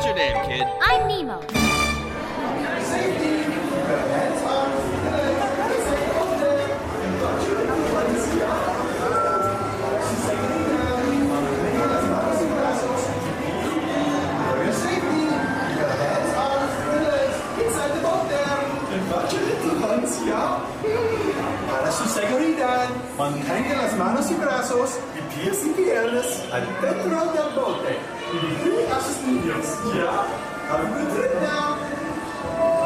What's your name, kid? I'm Nemo. Para su seguridad, mantenga las manos y brazos y pies y piernas adentro del bote y vigile a sus niños. ¿Ya? Have a good trip now.